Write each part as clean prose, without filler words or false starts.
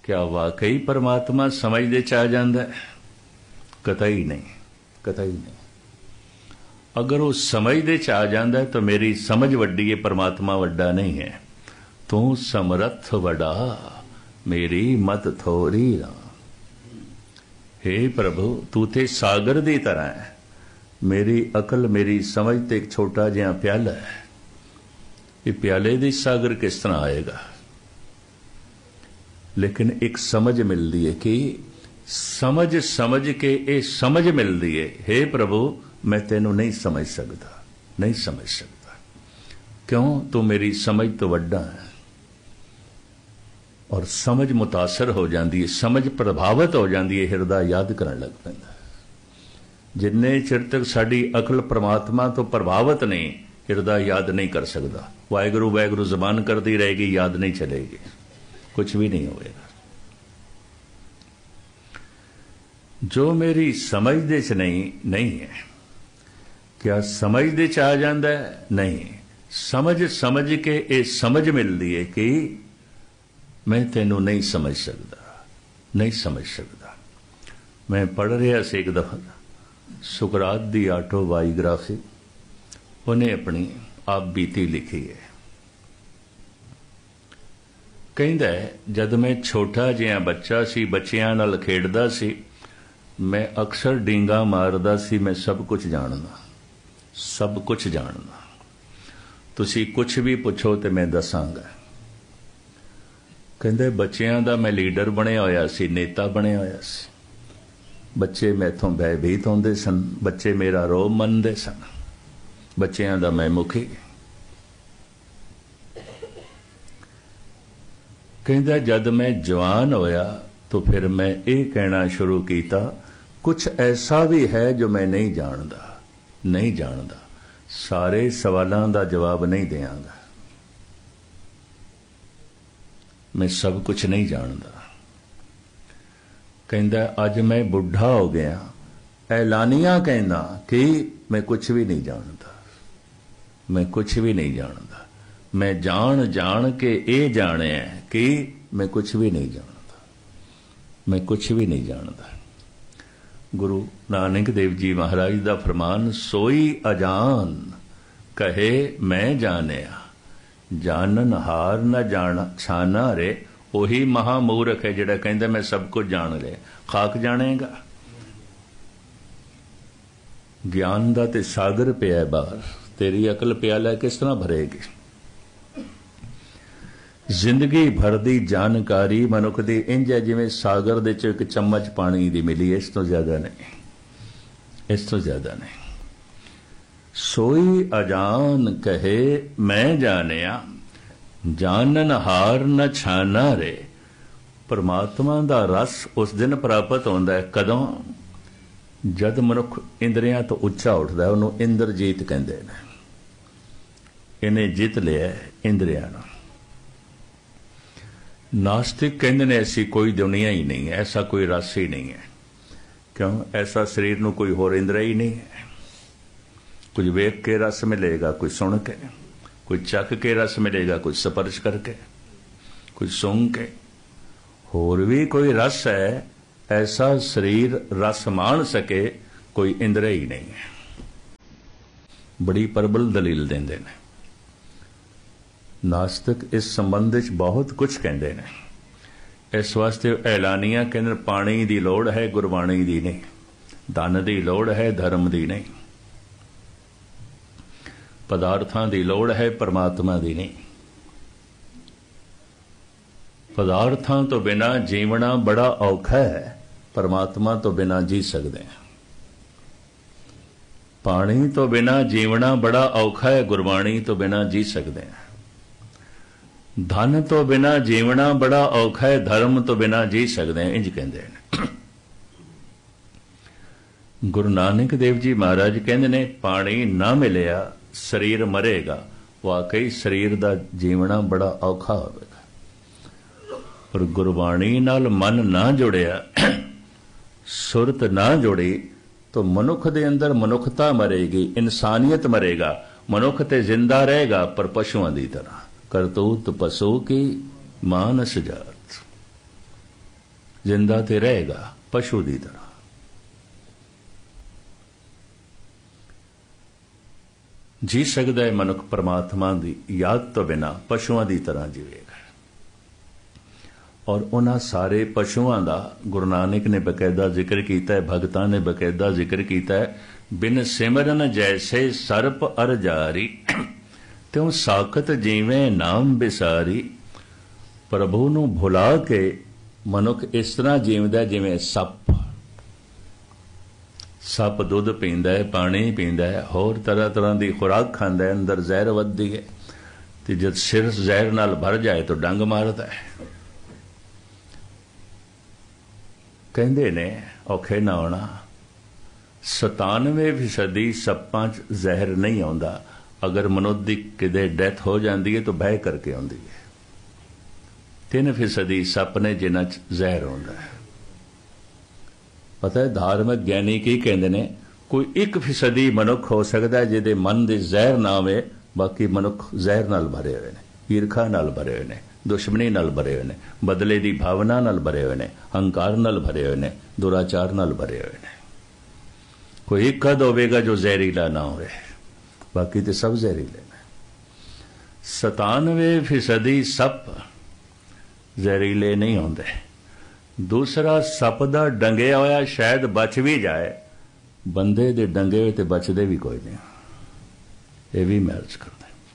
क्या वाकई परमात्मा समझ दे च आ जाता है? कतई नहीं, कतई नहीं। अगर वो समझ दे च आ जाता है तो मेरी समझ वड्डी है, परमात्मा वड्डा नहीं है। तू समर्थ वड़ा, मेरी मत थोड़ी ना। हे प्रभु, तू ते सागर दी तरह है, मेरी अकल मेरी समझ ते एक छोटा जिहा प्याला है। ये प्याले दी सागर किस तरह आएगा? लेकिन एक समझ मिलती है कि समझ समझ के ये समझ मिलती है, हे प्रभु मैं तेनू नहीं समझ सकता, नहीं समझ सकता। क्यों? तू मेरी समझ तो वड्डा है। और समझ मुतासर हो जाती है, समझ प्रभावित हो जाती है, हिरदा याद करन लग पैंदा। जिन्ने चिर तक साडी अकल परमात्मा तो प्रभावित नहीं, हिरदा याद नहीं कर सकता। वाहिगुरू वाहिगुरू जबान करती रहेगी, याद नहीं चलेगी, कुछ भी नहीं होएगा। जो मेरी समझ दे च नहीं है, क्या समझ दे च आ जाता है? नहीं। समझ समझ के ये समझ मिलती है कि मैं तेनू नहीं समझ सकता, नहीं समझ सकता। मैं पढ़ रहा से एक दफा सुकरात दी ऑटोबायोग्राफी, उन्हें अपनी आप बीती लिखी है। कहता है, जद मैं छोटा जिहा बच्चा सी, बच्चियां नाल खेडदा सी, मैं अक्सर डींगा मारदा सी, मैं सब कुछ जानदा, सब कुछ जानदा। तुसी कुछ भी पुछो तो मैं दसांगा। कहते बच्चियां दा मैं लीडर बनिया होया सी, नेता बनिया होया सी। बच्चे मैथों भयभीत होंदे सन, बच्चे मेरा रोब मनदे सन, बच्चियां दा मैं मुखी। कहता जद मैं जवान होया तो फिर मैं ये कहना शुरू किया, कुछ ऐसा भी है जो मैं नहीं जानता, नहीं जानता। सारे सवालों का जवाब नहीं देंगा, मैं सब कुछ नहीं जानता। कहता अज मैं बुढ़ा हो गया, ऐलानिया कहना कि मैं कुछ भी नहीं जानता, मैं कुछ भी नहीं जानता। मैं जान के ये जाने कि मैं कुछ भी नहीं जानता, मैं कुछ भी नहीं जानता। गुरु नानक देव जी महाराज का फरमान, सोई अजान कहे मैं जानिया, जानन हार न जाना छाना रे। वही महामूर्ख है जिहड़ा कहंदा मैं सब कुछ जान लिया। खाक जानेगा? ज्ञान दा ते सागर पिया बाहर, तेरी अकल प्याला किस तरह भरेगी? जिंदगी भर दी जानकारी मनुख दी इंज है जिवें सागर दे च एक चम्मच पानी दी मिली, इस तो ज्यादा नहीं, इस तो ज्यादा नहीं। सोई अजान कहे मैं जानिया, जानन हार न छाना रे। परमात्मा दा रस उस दिन प्राप्त होंदा है कदों? जद मनुख इंद्रियां तो उच्चा उठदा है, उन्होंने इंद्रजीत कहंदे ने। इन्हें जित लिया इंद्रियां नूं। नास्तिक कहते ने ऐसी कोई दुनिया ही नहीं है, ऐसा कोई रस ही नहीं है। क्यों? ऐसा शरीर नूं कोई होर इंद्रिय ही नहीं है। कुछ वेख के रस मिलेगा, कोई सुन के, कोई चख के रस मिलेगा, कोई स्पर्श करके, कोई सूंघ के। होर भी कोई रस है, ऐसा शरीर रस मान सके कोई इंद्रिय ही नहीं है। बड़ी प्रबल दलील देंदे ने नास्तिक। इस संबंध में बहुत कुछ कहते हैं। इस वास्ते ऐलानिया कहते पानी की लोड़ है, गुरबाणी की नहीं। धन की लोड़ है, धर्म की नहीं। पदार्थां की लोड़ है, परमात्मा की नहीं। पदार्थां तो बिना जीवना बड़ा औखा है, परमात्मा तो बिना जी सकते हैं। पानी तो बिना जीवना बड़ा औखा है, गुरबाणी तो बिना जी सकते हैं। धन तो बिना जीवना बड़ा औखा है, धर्म तो बिना जी सकते हैं, इंज कहते हैं। गुरु नानक देव जी महाराज कहते ने पानी ना मिलिया शरीर मरेगा। वाकई शरीर का जीवना बड़ा औखा होगा। पर गुरबाणी नाल मन ना जुड़िया, सुरत ना जुड़ी तो मनुख दे अंदर मनुखता मरेगी, इंसानियत मरेगा। मनुख ते जिंदा रहेगा पर पशुओं की तरह। करतूत पशु की मानस जात। जिंदा तो रहेगा पशु की तरह। जी सकता है मनुख परमात्मा की याद तो बिना पशुओं की तरह जीवेगा। और उन्होंने सारे पशुओं का गुरु नानक ने बकायदा जिक्र किया है, भगतां ने बकायदा जिक्र किया है। बिन सिमरन जैसे सर्प अर जारी, त्यों साखत जीवें नाम बिसारी। प्रभु नूं भुला के मनुख इस तरह जीवदा जिवें सप। सप दुध पींदा है, पानी पींदा है, होर तरह तरह की खुराक खांदा है, अंदर जहर वधदी है, ते जब सिर जहर नाल भर जाए तो डंग मारदा है। कहंदे ने औखे ना आउणा 97% सप्पां च जहर नहीं आउंदा। अगर मनुष्य की किते डैथ हो जाती है तो बह करके आउंदी है। 3% सप ने जिन्हां च जहर आउंदा है। पता है धार्मिक ज्ञानी की कहते ने कोई 1% मनुख हो सकता है जिहदे मन दे जहर ना आवे, बाकी मनुख जहर नाल भरे हुए ने, ईरखा नाल भरे हुए ने, दुश्मनी नाल भरे हुए ने, बदले की भावना नाल भरे हुए ने, हंकार नाल भरे हुए ने, दुराचार नाल भरे हुए ने। कोई एक कद होवेगा जो जहरीला ना होवे, बाकी तो सब जहरीले ने। 97% सप जहरीले नहीं होंदे। दूसरा सप दा डंगिया होया शायद बच भी जाए, बंदे दे डंगे हुए ते बचदे भी कोई नहीं। ये भी मैरिज करते।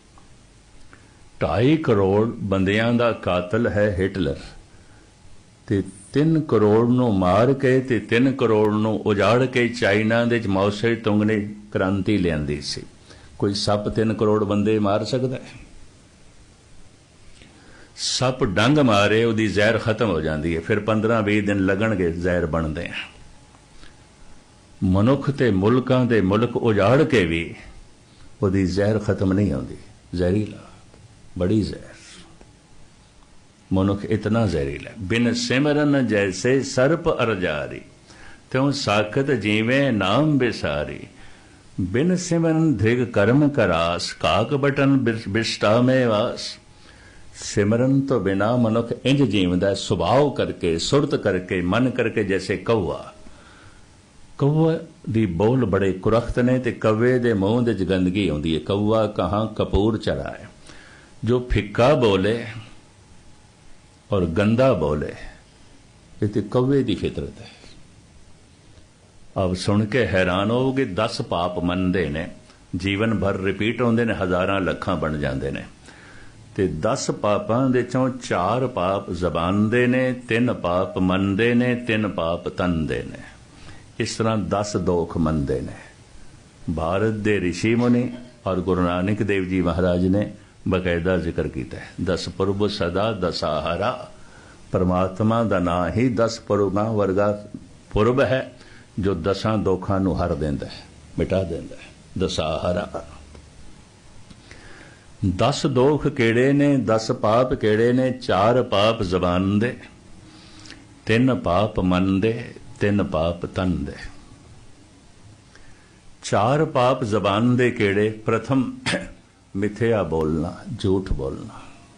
2.5 करोड़ बंदियां दा कातल है हिटलर, ते 3 करोड़ नूं मार के ते 3 करोड़ नूं उजाड़ के चाइना दे माओ से तुंग ने क्रांति लियांदी सी। कोई सप 3 करोड़ बंदे मार सकदा है? सप डंग मारे उहदी जहर खत्म हो जाती है, फिर 15-20 दिन लगणगे जहर बनदे हैं। मनुख ते मुल्कां दे मुल्क उजाड़ के भी उहदी जहर खत्म नहीं होंदी। जहरीला, बड़ी जहर। मनुख इतना जहरीला। बिन सिमरन जैसे सर्प अरजारी, त्यों साखत जीवें नाम बिसारी। बिन सिमरन धृग कर्म करास, काक बटन बिष्टा में वास। सिमरन तो बिना मनुख इंज जीवदा सुभाव करके, सुरत करके, मन करके, जैसे कौआ। कौआ दी बोल बड़े कुरख्त ने, ते कौवे दे मूंह दे गंदगी आउंदी है। कौआ कहाँ कपूर चराए। जो फिक्का बोले और गंदा बोले, ये तो कौवे की फितरत है। अब सुन के हैरान होगे। 10 पाप मनते ने, जीवन भर रिपीट होंदे ने, हज़ारां लखां बन जाते ने। ते 10 पापां दे चों 4 पाप जबान दे ने, 3 पाप मन दे ने, 3 पाप तन दे ने। इस तरह 10 दोख मनते ने। भारत दे ऋषि मुनि और गुरु नानक देव जी महाराज ने बकायदा जिक्र किया है। 10 पुरब सदा दसाहरा। परमात्मा का नाम ही 10 पुरबां वर्गा पुरब है, जो 10 दोखां नूं हर देंदा है, मिटा देंदा है। दसाहरा। 10 दोख केड़े ने, 10 पाप केड़े ने? 4 पाप जबान दे, 3 पाप मन दे, 3 पाप तन दे। 4 पाप जबान दे केड़े? प्रथम मिथ्या बोलना, झूठ बोलना।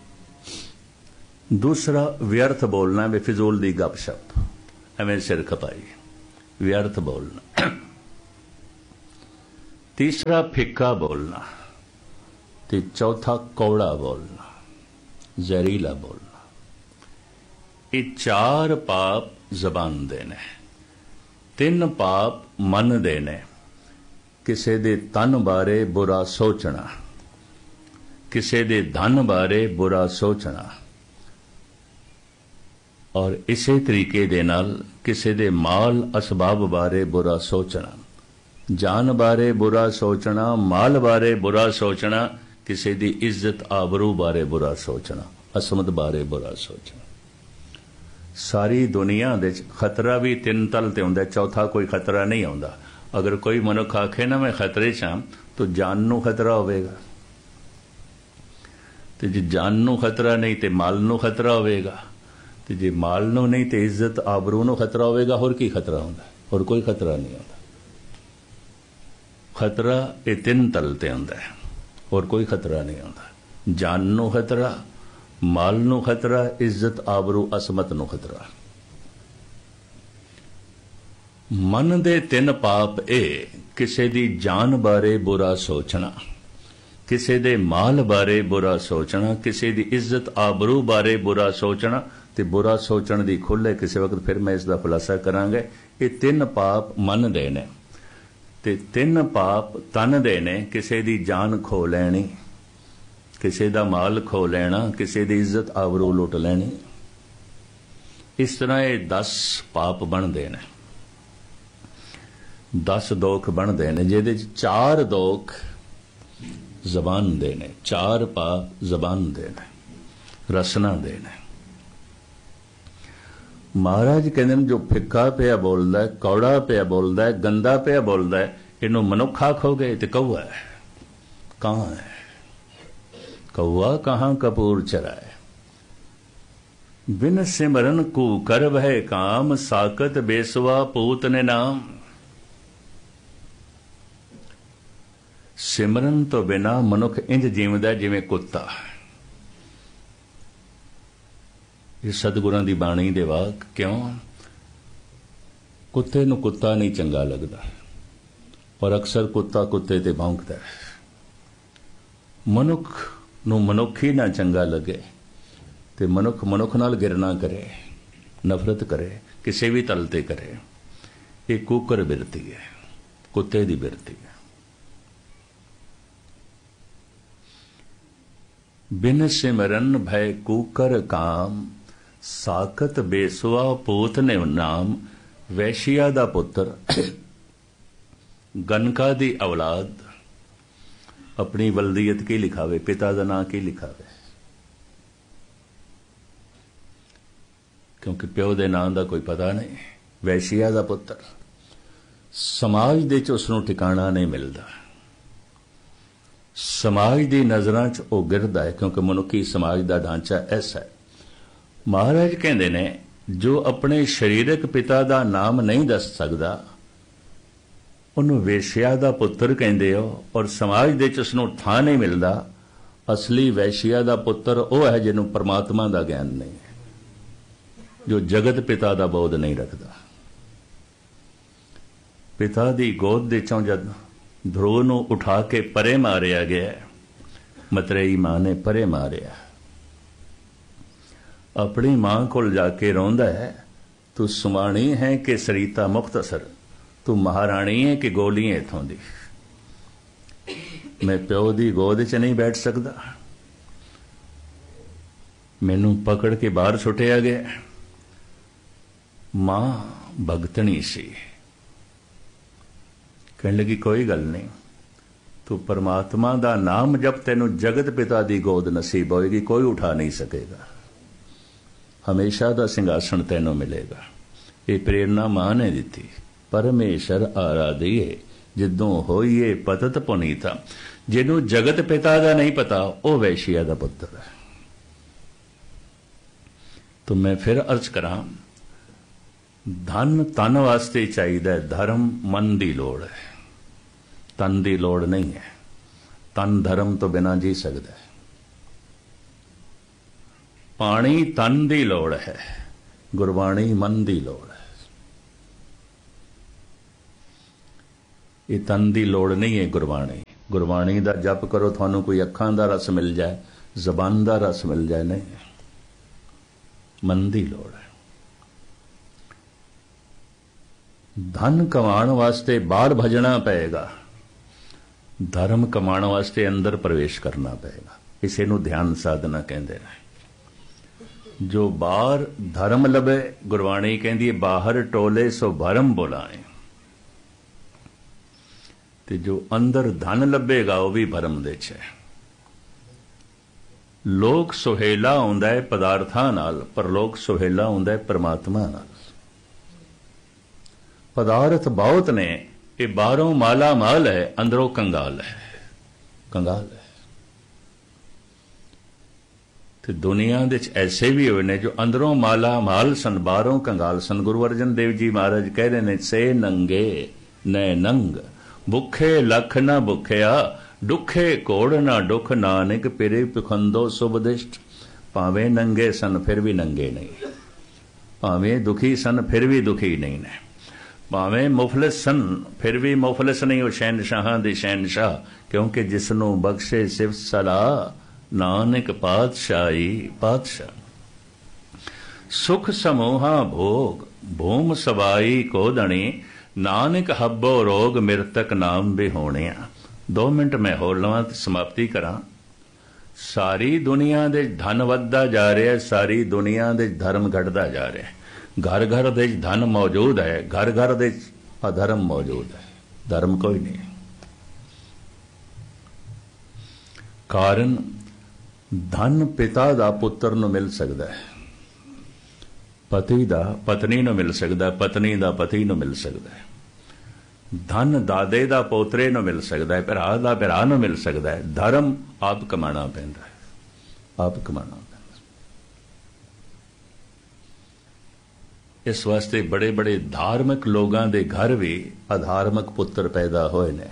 दूसरा व्यर्थ बोलना, बेफिजूल दी गपशप, एवें सिर खपाई, व्यर्थ बोलना। तीसरा फिक्का बोलना, ते चौथा कौड़ा बोलना, जहरीला बोलना। ये 4 पाप जबान दे ने। 3 पाप मन दे ने। किसे दे तन बारे बुरा सोचना, किसे दे धन बारे बुरा सोचना, और इसे तरीके दे नाल किसे दे माल असबाब बारे बुरा सोचना। जान बारे बुरा सोचना, माल बारे बुरा सोचना, किसी दी इज्जत आबरू बारे बुरा सोचना, असमत बारे बुरा सोचना। सारी दुनिया दे खतरा भी 3 तल ते हुंदा, चौथा कोई खतरा नहीं आउंदा। अगर कोई मनुख आखे ना मैं खतरे च हां, तो जान नूं खतरा होवेगा, ते जे जान नूं खतरा नहीं ते माल नूं खतरा होवेगा, ते जे माल नूं नहीं ते इज्जत आबरू नूं खतरा होवेगा। होर की खतरा हुंदा? होर कोई खतरा नहीं होंदा। खतरा ये 3 तल ते हुंदा है, और कोई खतरा नहीं होंदा। जान नूं खतरा, माल नूं खतरा, इज्जत आबरू असमत नूं खतरा। मन दे तीन पाप ए किसी दी जान बारे बुरा सोचना, किसी दे माल बारे बुरा सोचना, किसी दी इज्जत आबरू बारे बुरा सोचना ते बुरा सोचण दी खुले किसी वक्त फिर मैं इसका खुलासा करांगे। ये तीन पाप मन दे ने ते तीन पाप तन दे ने। किसी दी जान खो लैनी, किसी दा माल खो लेना, किसी दी इज्जत आबरू लुट लैनी। इस तरह ये 10 पाप बनते ने, 10 दोख बनते हैं, जिहदे 4 दोख जबान दे ने, 4 पाप जबान दे ने, रसना दे ने। महाराज कहते हैं जो फिक्का पिया बोलता है, कौड़ा पिया बोलता है, गंदा पिया बोलता है, इनू मनुख आखोगे तो कौआ है। कहाँ है कौआ, कहाँ कपूर चराए। बिन सिमरन कू कर वह काम, साकत बेसवा पूत ने नाम। सिमरन तो बिना मनुख इंज जीवदा जिवें कुत्ता। ये सतगुरां दी बाणी दे वाक। क्यों? कुत्ते नूं कुत्ता नहीं चंगा लगदा, पर अक्सर कुत्ता कुत्ते ते भौंकदा है। मनुख नूं मनुख ही ना चंगा लगे ते मनुख मनुख नाल गिरना करे, नफरत करे, किसी भी तल ते करे। ये कुकर बिरती है, कुत्ते दी बिरती है। बिन सिमरन भय कूकर काम, साकत बेसुआ पूत ने नाम। वैशिया दा पुत्र, गनका दी औलाद अपनी वल्दियत की लिखावे, पिता दा नां की लिखावे, क्योंकि प्यो दे नां दा कोई पता नहीं। वैशिया दा पुत्र, समाज दे च उसनूं ठिकाणा नहीं मिलता, समाज दी नज़रां च वो गिरदा है, क्योंकि मनुखी समाज दा ढांचा ऐसा है। महाराज कहते ने जो अपने शरीरक पिता दा नाम नहीं दस सकदा, उन्होंने वेश्या दा पुत्र कहते हो, और समाज दे च उसनूं थां नहीं मिलता। असली वैश्या दा पुत्र वो है जिन्होंने परमात्मा दा ज्ञान नहीं है, जो जगत पिता दा बोध नहीं रखता। पिता दी गोद दे चों जद ध्रुव नूं उठा के परे मारिया गया, मतरेई मां ने परे मारिया, अपनी मां को जाके रोंदा है, तू सुमाणी है कि सरीता मुख्तसर, तू महाराणी है कि गोलियां इथों दी। मैं प्यो दी गोद च नहीं बैठ सकता, मैनू पकड़ के बाहर सुटिया गया। मां भगतनी सी, कहने लगी कोई गल नहीं, तू परमात्मा दा नाम जब तेनू जगत पिता दी गोद नसीब होएगी, कोई उठा नहीं सकेगा, हमेशा दा सिंघासन तेनू मिलेगा। ये प्रेरणा मां ने दी। परमेश्वर आराधिए जिदों होइए पतत पुनीता। जिन्हों जगत पिता दा नहीं पता, वो वैश्या दा पुत्र है। तो मैं फिर अर्ज करा, धन तन वास्ते चाहिए, धर्म मन की लोड़ है, तन की लोड़ नहीं है। तन धर्म तो बिना जी सकता है। पानी तन की लोड़ है, गुरबाणी मन की लोड़ है। ये तन की लोड़ नहीं है गुरबाणी। गुरबाणी का जप करो, थानू कोई अखां का रस मिल जाए, जबान का रस मिल जाए, नहीं, मन की लोड़ है। धन कमाण वास्ते बाहर भजना पएगा, धर्म कमाण वास्ते अंदर प्रवेश करना पएगा। इसे नू ध्यान साधना कहते हैं। जो बाहर धर्म लभे, गुरबाणी कहती है बाहर टोले सो भरम बुलाए, ते जो अंदर धन लभेगा वह भी भरम दे च है। लोक सुहेला आउंदा है पदार्थां नाल, पर लोक सुहेला आउंदा है परमात्मा नाल। पदार्थ बहुत ने, ये बाहरों माला माल है, अंदरों कंगाल है, कंगाल है। तो दुनिया दे ऐसे भी हुए ने जो अंदरों माला माल सन, बाहरों कंगाल सन। गुरु अर्जन देव जी महाराज कह रहे ने, से नंगे नै नंग, भुखे लख न भुखिया, दुखे कोड़ ना दुख, नानक पिरे पिखंदो सुबदिष्ट। भावें नंगे सन फिर भी नंगे नहीं, भावें दुखी सन फिर भी दुखी नहीं ने, भावें मुफलिस सन फिर भी मुफलिस नहीं वो शहनशाहां दे शहनशाह, क्योंकि जिसनों बख्शे सिफत सलाह नानक पातशाही पातशाह। सुख समूहा भोग भूम सबाई को दणी, नानक हब्बो रोग मृतक नाम भी होने। 2 मिनट मैं होर लवां ते समाप्ति करा। सारी दुनिया दे धन वधदा जा रहा है, सारी दुनिया दे धर्म घटदा जा रहा है। घर घर दे धन मौजूद है, घर घर दे अधर्म मौजूद है, धर्म कोई नहीं। कारण धन पिता दा पुत्र नूं मिल सकता है, पति दा पत्नी नूं मिल सकता है, पत्नी दा पति नूं मिल सकता है, धन दादे दा पोतरे नूं मिल सकता है, भरा दा भरा नूं मिल सकता है। धर्म आप कमाना पैंदा है, आप कमाना। इस वास्ते बड़े बड़े धार्मिक लोगों के घर भी अधार्मिक पुत्र पैदा होए ने।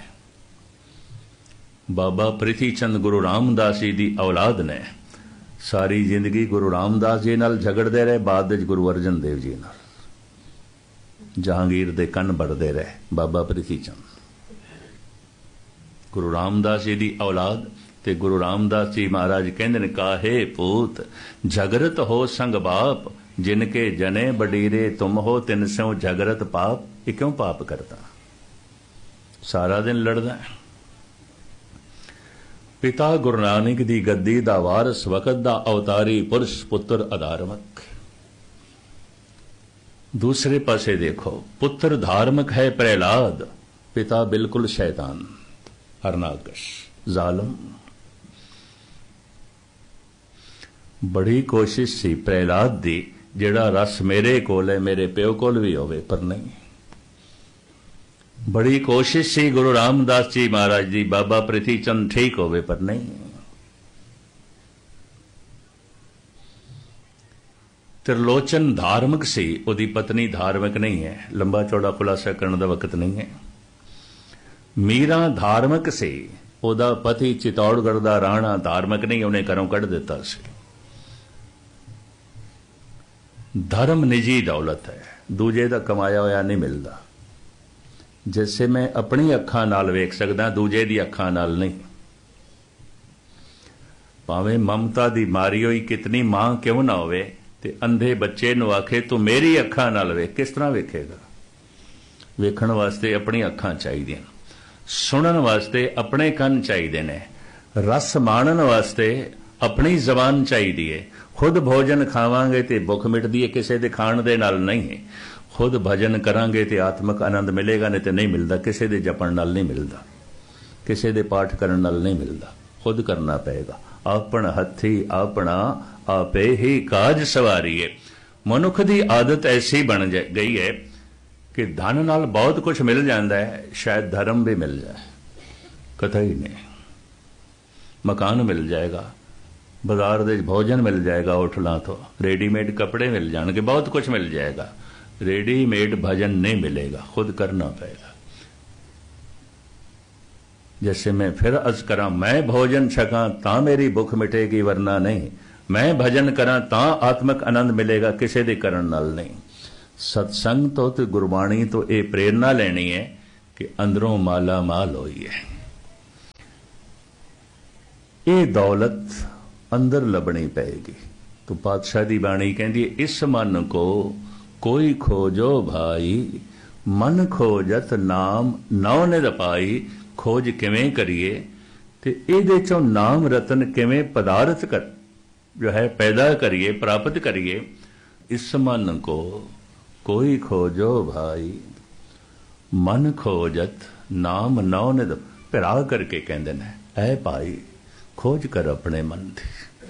बाबा प्रिथी चंद गुरु रामदास जी की औलाद ने सारी जिंदगी गुरु रामदास जी नाल झगड़ते रहे, बाद विच गुरु अर्जन देव जी नाल, जहांगीर दे कन बढ़ते रहे। बाबा प्रिथी चंद गुरु रामदास जी की औलाद ते गुरु रामदास जी महाराज कहंदे ने, काहे पूत झगरत हो संग बाप, जिनके जने बडीरे तुम हो तिन सौ झगरत पाप। ये क्यों पाप करता, सारा दिन लड़दा है। पिता गुरु नानक दी गद्दी दा वारस, वकत दा अवतारी पुरुष, पुत्र अधार्मिक। दूसरे पासे देखो, पुत्र धार्मिक है प्रहलाद, पिता बिल्कुल शैतान हरनाकश जालम। बड़ी कोशिश सी प्रहलाद दी जिहड़ा रस मेरे कोल है मेरे प्यो कोल भी होवे, पर नहीं। बड़ी कोशिश सी गुरु रामदास जी महाराज जी बाबा प्रिथी चंद ठीक होवे, पर नहीं। त्रिलोचन धार्मिक सी, उहदी पत्नी धार्मिक नहीं है। लंबा चौड़ा खुलासा करने का वक्त नहीं है। मीरा धार्मिक सी, उहदा पति चित्तौड़गढ़ दा राणा धार्मिक नहीं, उन्हें घरों कढ़ दिता सी। धर्म निजी दौलत है, दूजे दा कमाया होया नहीं मिलता। जैसे मैं अपनी अखां नाल वेख सकदा, दूजे दी अखां नाल नहीं। भावें ममता दी मारी होई कितनी मां क्यों ना होवे, ते अंधे बच्चे नूं आखे तू मेरी अखां नाल वेख, किस तरह वेखेगा। वेखण वास्ते अपनी अखां चाहिदियां, सुनन वास्ते अपने कंन चाहिदे ने, रस माणन वास्ते अपनी जबान चाहिदी है। खुद भोजन खावांगे तो भुख मिटदी है, किसी दे खाण दे नाल नहीं। खुद भजन करांगे तो आत्मक आनंद मिलेगा, नहीं तो नहीं मिलता। किसी दे जपण नाल नहीं मिलता, किसी दे पाठ करन नाल नहीं मिलता। खुद करना पएगा। आपन हथी अपना आपे ही काज सवारीए। मनुख दी आदत ऐसी बन गई है कि धन नाल बहुत कुछ मिल जाता है, शायद धर्म भी मिल जाए, कतई नहीं। मकान मिल जाएगा, बाजार दे भोजन मिल जाएगा, होटलों तो रेडीमेड कपड़े मिल जाएंगे, बहुत कुछ मिल जाएगा। रेडीमेड भजन नहीं मिलेगा, खुद करना पड़ेगा। जैसे मैं फिर अर्ज करा, मैं भोजन छका ता मेरी भुख मिटेगी, वरना नहीं। मैं भजन करा ता आत्मक आनंद मिलेगा, किसी दे करन नाल नहीं। सत्संग तो गुरबाणी तो ये प्रेरणा लेनी है कि अंदरों माला माल होई है। ये दौलत अंदर लभनी पैगी। तो पातशाह दी बाणी कहती है, इस मन को कोई खोजो भाई, मन खोजत नाम नौ निध पाई। खोज किवें करिए ते इहदे चों नाम रतन किवें पदार्थ कर जो है पैदा करिए, प्राप्त करिए। इस मन को कोई खोजो भाई, मन खोजत नाम नौ निध। पिरा करके कहंदे ने, ऐ भाई खोज कर अपने मन दी।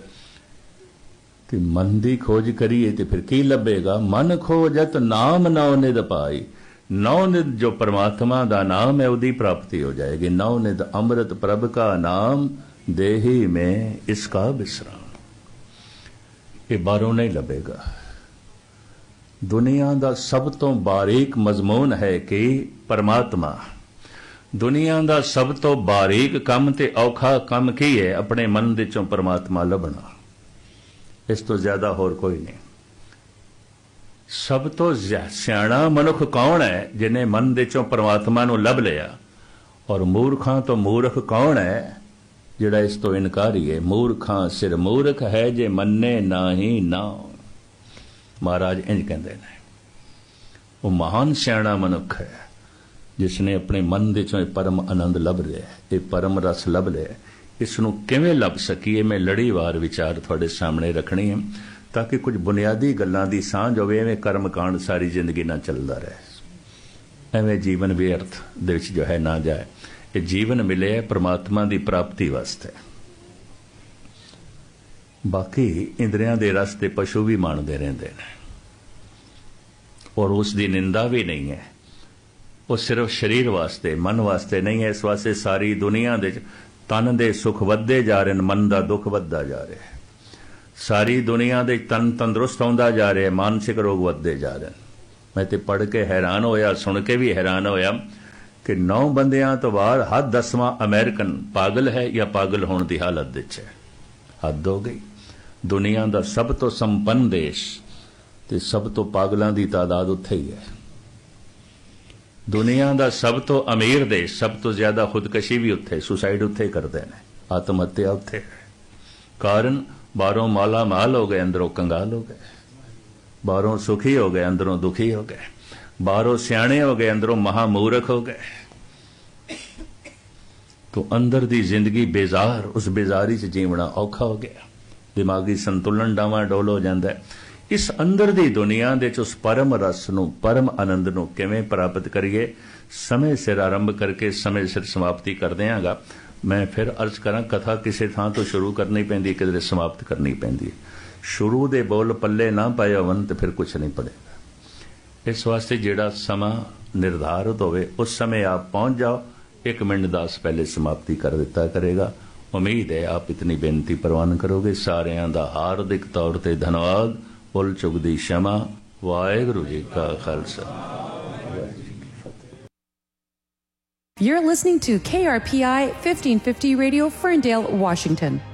मन दी खोज करिए तो फिर की लभेगा। मन खोजत नाम नौ निध पाई। नौ निध जो परमात्मा दा नाम है, उदी प्राप्ति हो जाएगी। नौ निध अमृत प्रभ का नाम, देही में इसका विश्राम। ये बारों नहीं लभेगा। दुनिया दा सब तो बारीक मजमून है कि परमात्मा। दुनिया दा सब तो बारीक काम ते औखा काम की है, अपने मन दे चों परमात्मा लभना। इस तो ज्यादा होर कोई नहीं। सब तो सियाणा मनुख कौन है जिन्हें मन दे चों परमात्मा नूं लभ लिया, और मूर्खां तो मूर्ख कौन है जिहड़ा इस तो इनकारी है। मूर्खां सिर मूर्ख है जे मन्ने नाही नाम। महाराज इंज कहंदे ने, वो महान सियाणा मनुख है जिसने अपने मन दे चों परम आनंद लभ लिया, ये परम रस लभ लिया। इसनूं किवें लभ सकीए, मैं लड़ीवार विचार तुहाडे सामने रखनी है ताकि कुछ बुनियादी गल्लां दी सांझ होवे। एवें कर्म कांड सारी जिंदगी ना चलदा रहे, एवें जीवन व्यर्थ दे विच जो है ना जाए। ये जीवन मिले परमात्मा दी प्राप्ति वास्ते। बाकी इंद्रियां दे रस ते पशु भी माणदे रहिंदे ने, और उस दी निंदा भी नहीं है। वो सिर्फ शरीर वास्ते, मन वास्ते नहीं है। इस वास्ते सारी दुनिया दे तन दे सुख वधदे जा रहे, मन दा दुख वधदा जा रहा है। सारी दुनिया दे तन तंदुरुस्त होंदा जा रहा है, मानसिक रोग वधदे जा रहे हैं। मैं तो पढ़ के हैरान होया, सुन के भी हैरान होया कि 9 बंदियां तो बाद हर 10वां अमेरिकन पागल है या पागल होने की हालत विच है। हद हो गई। दुनिया का सब तो संपन्न देश ते सब तो पागलों की तादाद उत्थे ही है। दुनिया का सब तो अमीर देश, सब तो ज्यादा खुदकशी भी उत्थे, सुसाइड उत्थे करते हैं, आत्महत्या उत्थे है। कारण बाहरों माला माल हो गए, अंदरों कंगाल हो गए। बाहरों सुखी हो गए, अंदरों दुखी हो गए। बाहरों सियाणे हो गए, अंदरों महामूर्ख हो गए। तो अंदर दी जिंदगी बेजार, उस बेजारी च जीवना औखा हो गया। दिमागी संतुलन डावां डोल हो जाता है। इस अंदर दी दुनिया दे उस परम रस नूं, परम आनंद नूं किवें प्राप्त करिए, समय सिर आरंभ करके समय सिर समाप्ति कर देंगा। मैं फिर अर्ज करा, कथा किसी थां तो शुरू करनी पैंदी, किधरे समाप्त करनी पैंदी। शुरू दे बोल पल्ले ना पाए होवन तो फिर कुछ नहीं पड़ेगा। इस वास्ते जिहड़ा समा निर्धारित होवे उस समय आप पहुंच जाओ। 1 मिनट 10 पहले समाप्ति कर दिता करेगा। उम्मीद है आप इतनी बेनती प्रवान करोगे। सारियां दा हार्दिक तौर ते धन्यवाद। भुल चुक दी क्षमा। वाहिगुरू जी का Khalsa. You're listening to KRPI 1550 Radio, Ferndale, Washington.